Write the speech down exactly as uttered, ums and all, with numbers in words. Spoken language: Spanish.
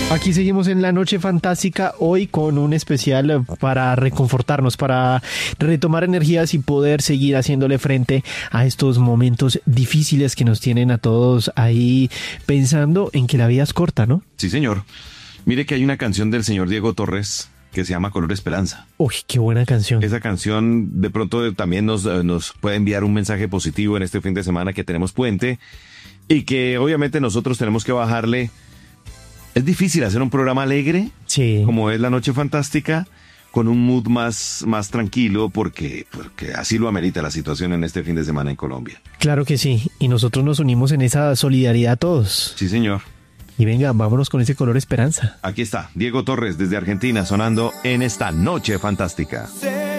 Aquí seguimos en la noche fantástica, hoy con un especial para reconfortarnos, para retomar energías y poder seguir haciéndole frente a estos momentos difíciles que nos tienen a todos ahí pensando en que la vida es corta, ¿no? Sí, señor. Mire que hay una canción del señor Diego Torres que se llama Color Esperanza. Uy, qué buena canción. Esa canción de pronto también nos, nos puede enviar un mensaje positivo en este fin de semana que tenemos puente y que obviamente nosotros tenemos que bajarle. Es difícil hacer un programa alegre, sí, como es La Noche Fantástica, con un mood más, más tranquilo, porque, porque así lo amerita la situación en este fin de semana en Colombia. Claro que sí, y nosotros nos unimos en esa solidaridad todos. Sí, señor. Y venga, vámonos con ese Color Esperanza. Aquí está, Diego Torres desde Argentina sonando en esta Noche Fantástica.